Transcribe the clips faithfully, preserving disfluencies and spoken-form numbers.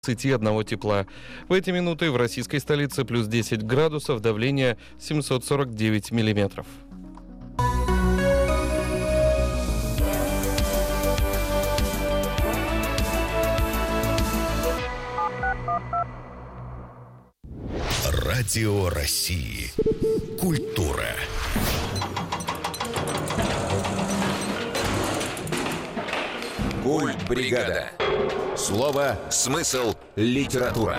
двадцати одного тепла. В эти минуты в российской столице плюс десять градусов, давление семьсот сорок девять миллиметров. Радио России. Культура. Культбригада. Слово, смысл, литература.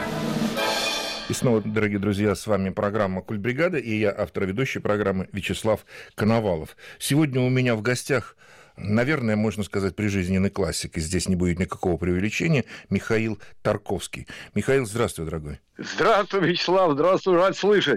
И снова, дорогие друзья, с вами программа «Культбригада», и я, автор и ведущий программы, Вячеслав Коновалов. Сегодня у меня в гостях, наверное, можно сказать, прижизненный классик, и здесь не будет никакого преувеличения, Михаил Тарковский. Михаил, здравствуй, дорогой. Здравствуй, Вячеслав, здравствуй, рад слышать.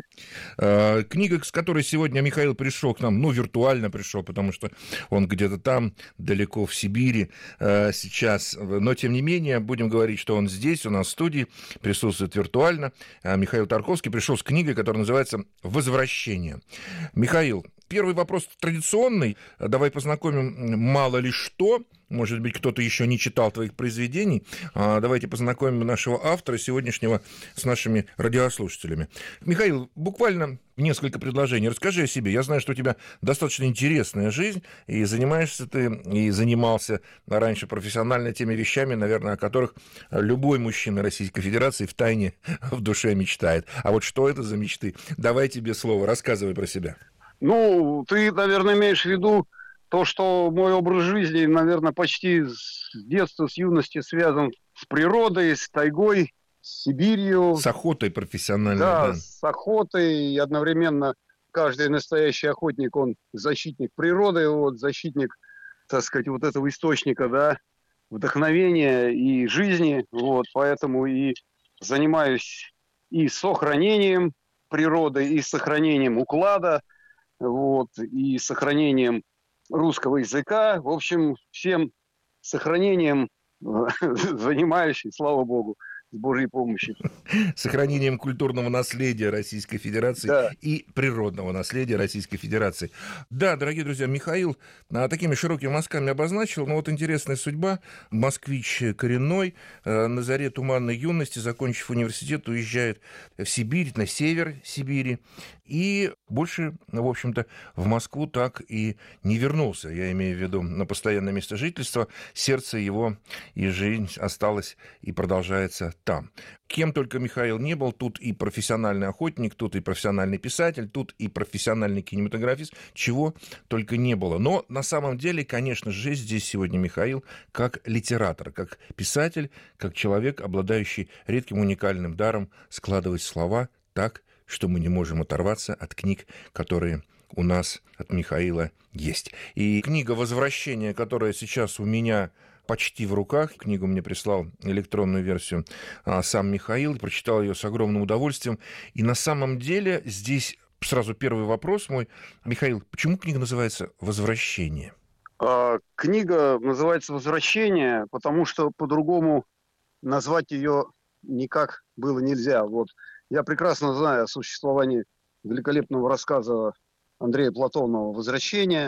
Книга, с которой сегодня Михаил пришел к нам, ну, виртуально пришел, потому что он где-то там, далеко в Сибири сейчас, но, тем не менее, будем говорить, что он здесь, у нас в студии, присутствует виртуально. Михаил Тарковский пришел с книгой, которая называется «Возвращение». Михаил, первый вопрос традиционный. Давай познакомим мало ли что. Может быть, кто-то еще не читал твоих произведений. Давайте познакомим нашего автора сегодняшнего с нашими радиослушателями. Михаил, буквально несколько предложений. Расскажи о себе. Я знаю, что у тебя достаточно интересная жизнь, и занимаешься ты, и занимался раньше профессионально теми вещами, наверное, о которых любой мужчина Российской Федерации втайне в душе мечтает. А вот что это за мечты? Давай тебе слово. Рассказывай про себя. Ну, ты, наверное, имеешь в виду то, что мой образ жизни, наверное, почти с детства, с юности связан с природой, с тайгой, с Сибирью. С охотой профессиональной, да. Да, с охотой. И одновременно каждый настоящий охотник, он защитник природы, вот, защитник, так сказать, вот этого источника, да, вдохновения и жизни. Вот, поэтому и занимаюсь и сохранением природы, и сохранением уклада, вот, и сохранением русского языка, в общем, всем сохранением занимаюсь, и слава богу, с Божьей помощью. Сохранением культурного наследия Российской Федерации, да, и природного наследия Российской Федерации. Да, дорогие друзья, Михаил такими широкими мазками обозначил, но вот интересная судьба. Москвич коренной, на заре туманной юности, закончив университет, уезжает в Сибирь, на север Сибири, и больше, в общем-то, в Москву так и не вернулся. Я имею в виду на постоянное место жительства. Сердце его и жизнь осталось и продолжается там. Кем только Михаил не был, тут и профессиональный охотник, тут и профессиональный писатель, тут и профессиональный кинематографист, чего только не было. Но на самом деле, конечно же, здесь сегодня Михаил как литератор, как писатель, как человек, обладающий редким уникальным даром складывать слова так, что мы не можем оторваться от книг, которые у нас от Михаила есть. И книга «Возвращение», которая сейчас у меня почти в руках, книгу мне прислал электронную версию а, сам Михаил, прочитал ее с огромным удовольствием. И на самом деле здесь сразу первый вопрос мой. Михаил, почему книга называется «Возвращение»? А, книга называется «Возвращение», потому что по-другому назвать ее никак было нельзя. Вот. Я прекрасно знаю о существовании великолепного рассказа Андрея Платонова «Возвращение».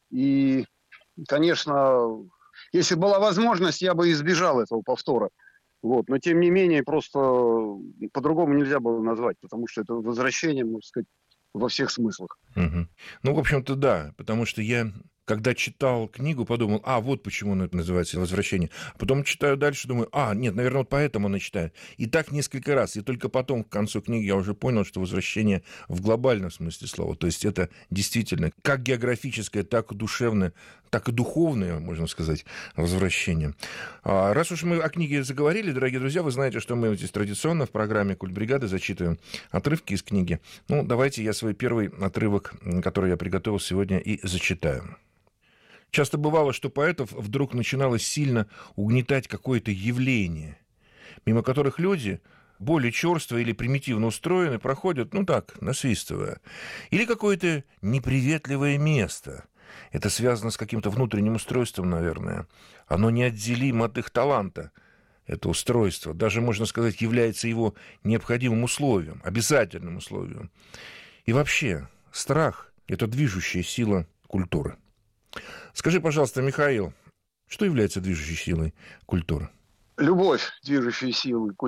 И, конечно, если была возможность, я бы избежал этого повтора. Вот. Но, тем не менее, просто по-другому нельзя было назвать, потому что это возвращение, можно сказать, во всех смыслах. Угу. Ну, в общем-то, да, потому что я, когда читал книгу, подумал, а, вот почему она это называется «Возвращение». А потом читаю дальше, думаю, а, нет, наверное, вот поэтому она читает. И так несколько раз. И только потом, к концу книги, я уже понял, что «Возвращение» в глобальном смысле слова. То есть это действительно как географическое, так и душевное, так и духовное, можно сказать, возвращение. А раз уж мы о книге заговорили, дорогие друзья, вы знаете, что мы здесь традиционно в программе «Культбригады» зачитываем отрывки из книги. Ну, давайте я свой первый отрывок, который я приготовил сегодня, и зачитаю. Часто бывало, что поэтов вдруг начинало сильно угнетать какое-то явление, мимо которых люди, более чёрство или примитивно устроены, проходят, ну так, насвистывая. Или какое-то неприветливое место. Это связано с каким-то внутренним устройством, наверное. Оно неотделимо от их таланта. Это устройство, даже, можно сказать, является его необходимым условием, обязательным условием. И вообще, страх – это движущая сила культуры. Скажи, пожалуйста, Михаил, что является движущей силой культуры? любовь, движущая силы.